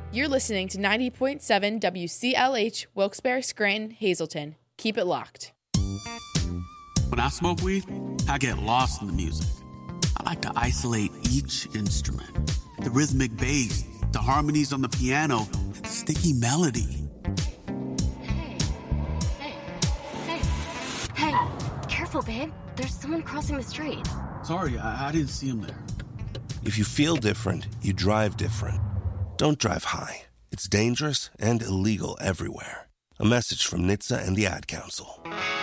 You're listening to 90.7 WCLH, Wilkes-Barre, Scranton, Hazleton. Keep it locked. When I smoke weed, I get lost in the music. I like to isolate each instrument. The rhythmic bass, the harmonies on the piano, the sticky melody. Hey, careful, babe. There's someone crossing the street. Sorry, I didn't see him there. If you feel different, you drive different. Don't drive high. It's dangerous and illegal everywhere. A message from NHTSA and the Ad Council.